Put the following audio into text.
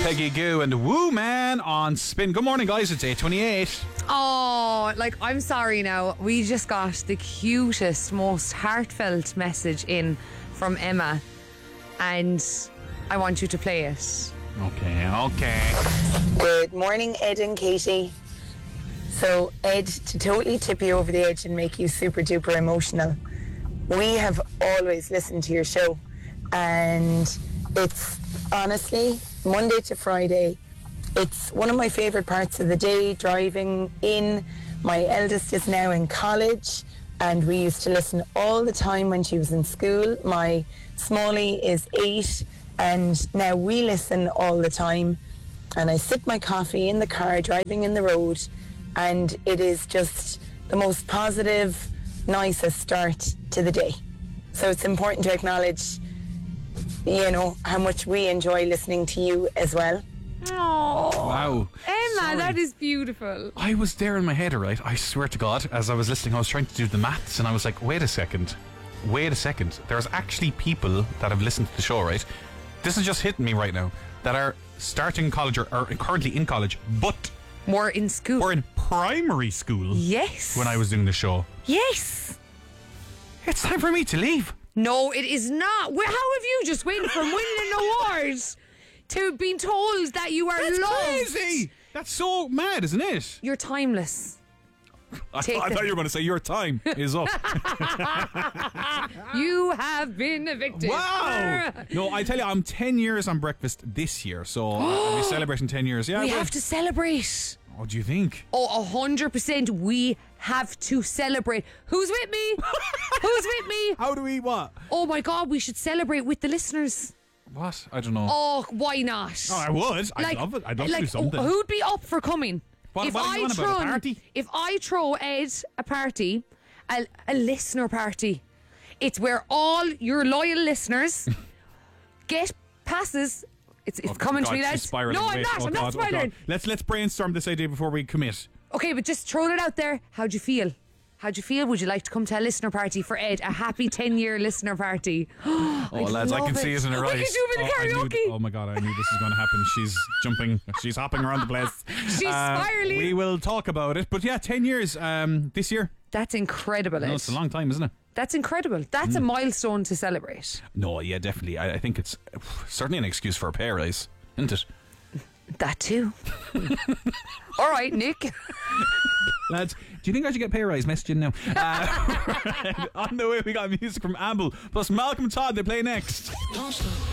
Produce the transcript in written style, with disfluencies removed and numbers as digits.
Peggy Goo and Woo Man on Spin. Good morning, guys. It's 8:28. Oh, I'm sorry now. We just got the cutest, most heartfelt message in from Emma, and I want you to play it. Okay. Good morning, Ed and Katie. So, Ed, to totally tip you over the edge and make you super duper emotional, we have always listened to your show, and it's honestly Monday to Friday. It's one of my favourite parts of the day, driving in. My eldest is now in college, and we used to listen all the time when she was in school. My smallie is 8, and now we listen all the time. And I sip my coffee in the car, driving in the road, and it is just the most positive, nicest start to the day. So it's important to acknowledge, how much we enjoy listening to you as well. Oh, Wow. Emma, Sorry. that is beautiful. I was there in my head, right? I swear to God, as I was listening, I was trying to do the maths, and I was like, wait a second. There's actually people that have listened to the show, right? This is just hitting me right now, that are starting college or are currently in college, but We're in school. were in primary school Yes. when I was doing the show. Yes. It's time for me to leave. No, it is not. How have you just went from winning an award to being told that you are That's loved? crazy. That's so mad, isn't it? You're timeless. I Take thought the- you were going to say your time is up. You have been evicted. Wow! No, I tell you, I'm 10 years on breakfast this year, so I'll be celebrating 10 years. Yeah, We well, have to celebrate. what do you think? Oh, 100%. We have to celebrate. Who's with me? Who's with me? How do we what? Oh my God, we should celebrate with the listeners. What? I don't know. Oh, why not? Oh, I would. I'd love it. I'd love to do something. Who'd be up for coming? What are you on about, a party? If I throw Ed a party, a listener party, it's where all your loyal listeners get passes. It's coming to me, lads. No, I'm not. I'm not spiraling. Let's brainstorm this idea before we commit. Okay, but just throwing it out there. How'd you feel? How'd you feel? Would you like to come to a listener party for Ed? A happy 10-year listener party. Oh, lads, I can see it in her eyes. We can do a bit of karaoke. Oh my God, I knew this was going to happen. She's jumping. She's hopping around the place. She's spiraling. We will talk about it. But yeah, 10 years this year. That's incredible, Ed. No, it's a long time, isn't it? That's incredible. That's a milestone to celebrate. No, yeah, definitely. I think it's certainly an excuse for a pay rise, isn't it? That too. All right, Nick. Lads, do you think I should get pay rise? Messaging now. On the way, we got music from Amble. Plus Malcolm Todd, they play next.